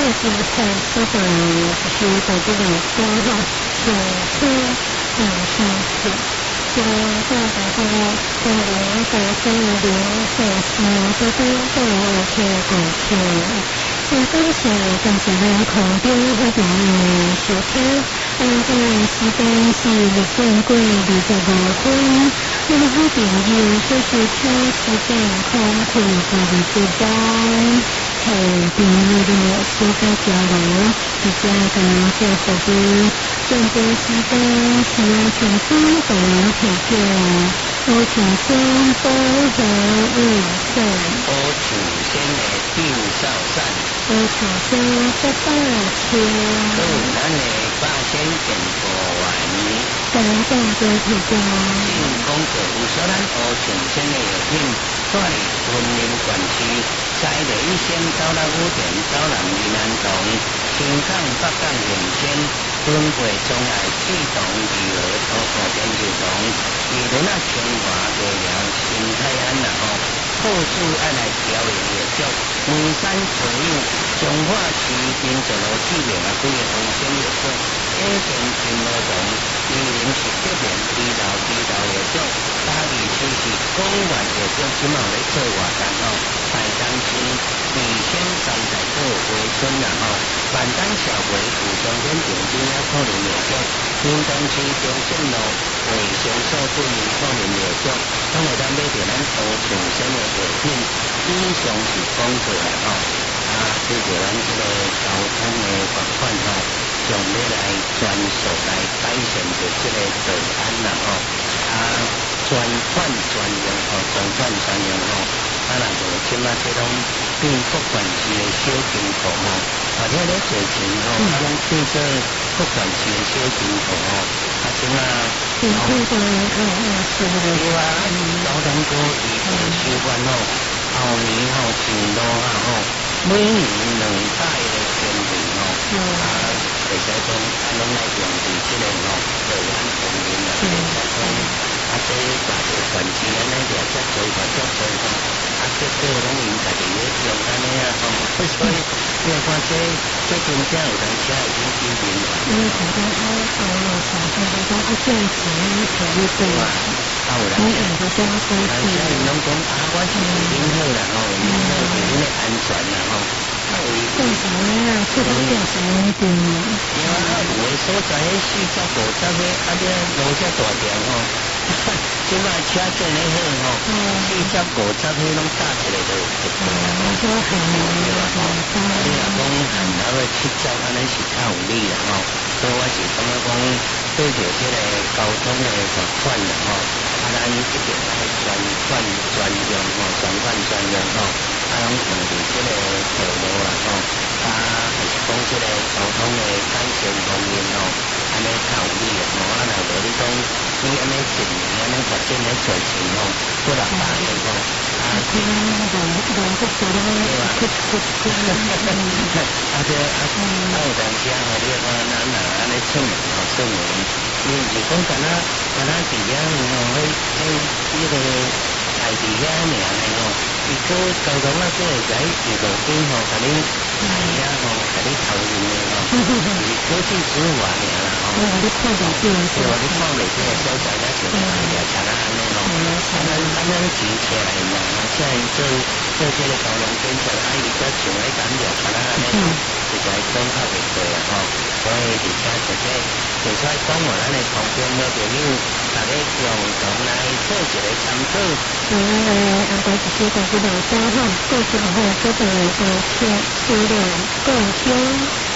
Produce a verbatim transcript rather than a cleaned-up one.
金山所在是在这里刚好上车上上去，这个大大的在零在三零在四这边在我贴过去。在当下，感谢咱空中好朋友收听。现在时间是六点过二十五分。那么好朋友，这是听时间空气第二节班，系朋友的世界交流，直接跟这手机转播时间是要重新给您提供。我重新保护卫生， 我重新的吊哨站， 我重新的大车， 都咱的八仙点播完， 感动的提供， 进攻者有小咱我重新的有品，在文明管区，在雷县招南五点招南宜南同，新港北港沿线。分会中爱系统旅游投保研究中，以前啊清华大了新泰安然后后续爱来调研业绩，文山所有中华区民族路资源啊几个风险业绩，一边金罗同二零十七年二到二到业绩，大二期是公园业绩，今后咧做活动哦，台东市二千三百个围村然后万丹小围五中天顶顶啊可能业绩，云东区中正路卫生所对面可能业绩，当然咱买着咱土重新的药品，以上是讲过来吼，啊，随着咱这个交通的罚款吼，将要来全速来改善着这个治安啦吼，啊，专款专用吼，专款专用吼，啊，那就即马这种变国管区的小金库吼，或者咧做钱吼，啊，拢变做国管区的小金库吼，啊，即马。 变成个嗯嗯是的， 对啊，交通局伊就收管吼，后年吼上路啊吼，每年两百个天地吼，啊，会使讲啊，拢来用伫即个吼治安方面啊，会使讲啊，这大个管区安尼掠遮做法遮做吼，啊，结果拢因家己咧用安尼啊吼，所以你看这这真正有当车已经丢面了。 因为很多他到了厂商都说他赚钱可以对， 啊，有人你很多都要收人家因拢讲啊，我是领好啦吼，领好为恁的安全啦吼，啊为正常啊，这都正常一点。 对啊，有的所在迄四十五十个，啊这路遮大条吼，即摆车整得好吼，四十五十个拢搭起来就就对啦吼， 说很对啦吼，啊你若讲含那个七十安尼是较有理啦吼，所以我是感觉讲对着即个交通的罚款啦吼，啊咱一定爱专款专用吼，专款专用吼，啊拢用伫即个道路啦吼，啊还是讲即个交通的改善方面吼，安尼较有理啦吼，啊若无你讲你安尼一年安尼发展咧做钱吼，不落大个吼，啊， 可能人人不说的，可可可， 啊这啊啊有当时啊，你看咱若安尼出门吼，出门，你毋是讲干那干那伫遐吼，迄迄迄个菜伫遐尔的吼，伊个交通啊，即会使伫路边吼，甲你来遐吼，甲你偷运的吼，是科技之外尔啦吼。 你看到这个， 对啊，你看袂这个所在遐就哎呀，像咱安尼吼，啊咱咱咱钱起来嘛，现在做做这个交通建设，啊伊则像咧干了，像咱安尼吼，实在讲较袂过啊吼，所以而且实在就出来讲话，咱的旁边好朋友，大家共同来做一个参考。 我来安排一些在这个交换过程后，这个的数数量够凶。